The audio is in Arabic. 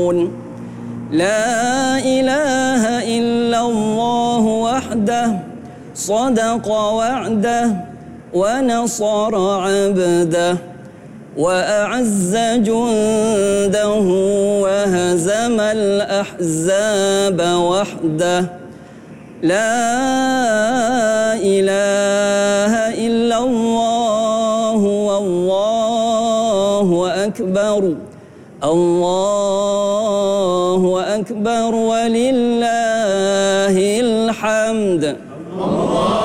لا إله إلا الله وحده صدق وعده ونصر عبده وأعز جنده وهزم الأحزاب وحده. لا إله إلا الله والله أكبر الله أكبر ولله الحمد.